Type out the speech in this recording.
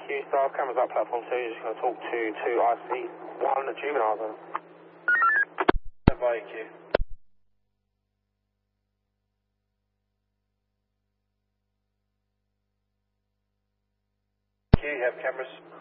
AQ staff, cameras up platform 2, you're just going to talk to 2IC1 at Juvenile Zone. Stand by AQ. AQ, you have cameras.